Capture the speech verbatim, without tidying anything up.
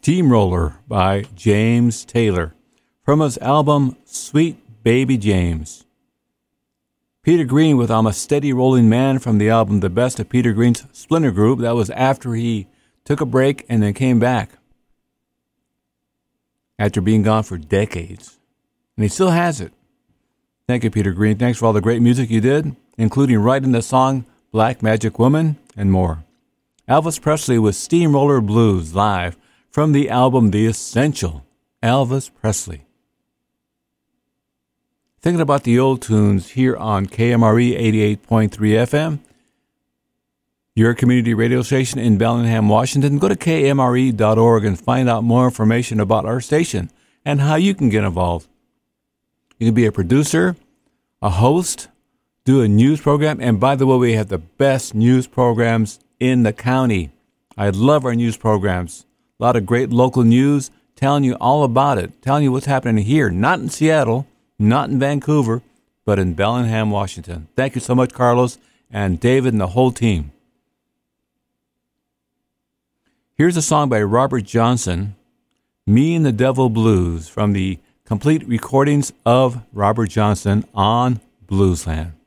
Steamroller by James Taylor from his album Sweet Baby James. Peter Green with I'm a Steady Rolling Man from the album The Best of Peter Green's Splinter Group. That was after he took a break and then came back after being gone for decades. And he still has it. Thank you, Peter Green. Thanks for all the great music you did, including writing the song Black Magic Woman and more. Elvis Presley with Steamroller Blues live from the album The Essential, Elvis Presley. Thinking about the old tunes here on K M R E eighty-eight point three F M, your community radio station in Bellingham, Washington. Go to K M R E dot org and find out more information about our station and how you can get involved. You can be a producer, a host, do a news program, and by the way, we have the best news programs in the county. I love our news programs. A lot of great local news, telling you all about it, telling you what's happening here, not in Seattle, not in Vancouver, but in Bellingham, Washington. Thank you so much, Carlos and David and the whole team. Here's a song by Robert Johnson, Me and the Devil Blues, from the complete recordings of Robert Johnson on Bluesland.